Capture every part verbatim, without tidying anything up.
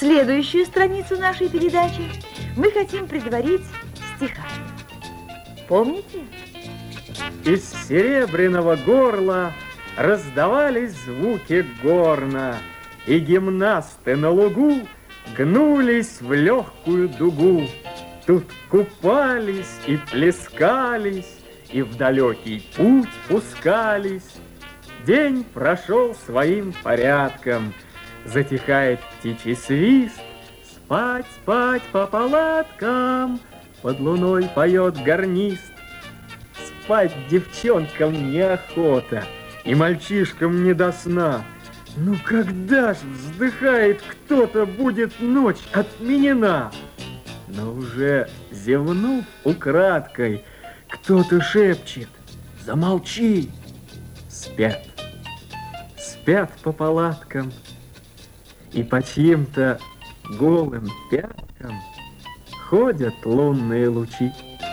Следующую страницу нашей передачи мы хотим предварить стихами. Помните? Из серебряного горла раздавались звуки горна, и гимнасты на лугу гнулись в легкую дугу. Тут купались и плескались, и в далекий путь пускались. День прошел своим порядком, затихает птичий свист. Спать, спать по палаткам, под луной поет гарнист. Спать девчонкам неохота, и мальчишкам не до сна. Ну когда ж, вздыхает кто-то, будет ночь отменена? Но уже зевнув украдкой, кто-то шепчет: замолчи. Спят, спят по палаткам, и по чьим-то голым пяткам ходят лунные лучи.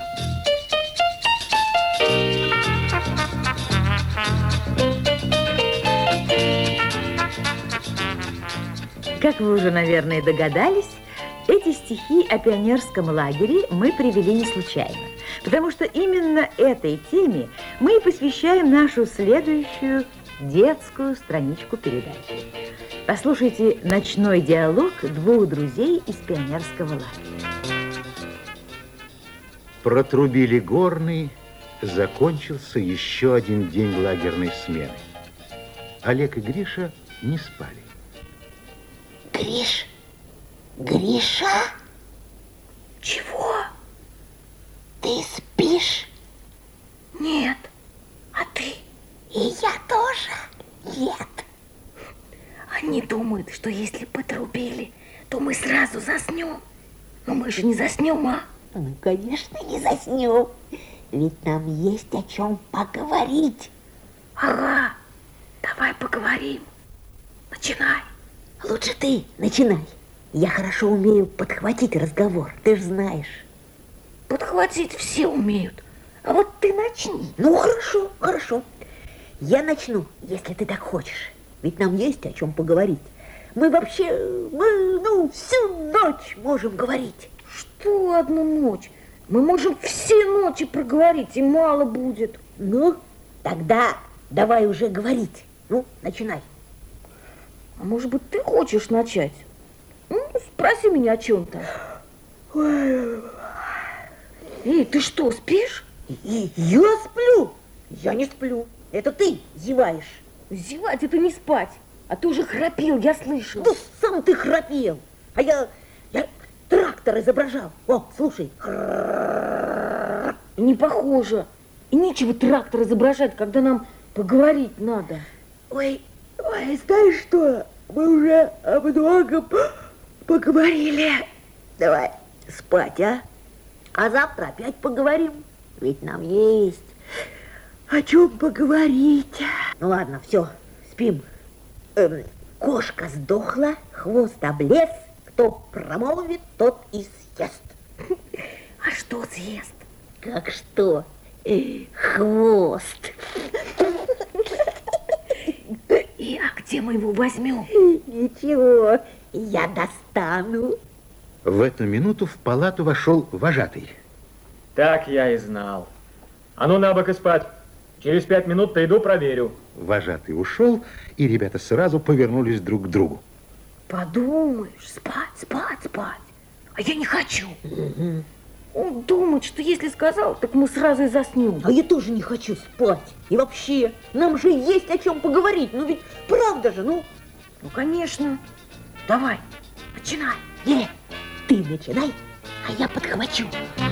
Как вы уже, наверное, догадались, эти стихи о пионерском лагере мы привели не случайно, потому что именно этой теме мы и посвящаем нашу следующую детскую страничку передачи. Послушайте ночной диалог двух друзей из пионерского лагеря. Протрубили горный, закончился еще один день лагерной смены. Олег и Гриша не спали. Гриш, Гриша? Чего? Ты спишь? Нет. А ты? И я тоже нет. Они думают, что если потрубили, то мы сразу заснем. Но мы же не заснем, а? Ну, конечно, не заснем. Ведь нам есть о чем поговорить. Ага, давай поговорим. Начинай. Лучше ты начинай. Я хорошо умею подхватить разговор, ты же знаешь. Подхватить все умеют. А вот ты начни. Ну, хорошо, хорошо. Я начну, если ты так хочешь. Ведь нам есть о чем поговорить. Мы вообще, мы, ну, всю ночь можем говорить. Что одну ночь? Мы можем все ночи проговорить, и мало будет. Ну, тогда давай уже говорить. Ну, начинай. А может быть, ты хочешь начать? Ну, спроси меня о чем-то. Эй, ты что, спишь? И я сплю. Я не сплю. Это ты зеваешь. Зевать — это не спать. А ты уже храпел, я слышал. Да сам ты храпел. А я, я трактор изображал. О, слушай. Не похоже. И нечего трактор изображать, когда нам поговорить надо. Ой, ой, знаешь что? Мы уже об многом поговорили. Давай спать, а? А завтра опять поговорим. Ведь нам есть о чем поговорить. Ну ладно, все, спим. Эм, кошка сдохла, хвост облез. Кто промолвит, тот и съест. А что съест? Как что? Э, хвост. И а где мы его возьмем? Ничего, я достану. В эту минуту в палату вошел вожатый. Так я и знал. А ну на бок и спать. Через пять минут приду, проверю. Вожатый ушел, и ребята сразу повернулись друг к другу. Подумаешь, спать, спать, спать. А я не хочу. Угу. Он думает, что если сказал, так мы сразу и заснем. А я тоже не хочу спать. И вообще, нам же есть о чем поговорить. Ну ведь правда же, ну. Ну, конечно. Давай, начинай. Нет, ты начинай, а я подхвачу.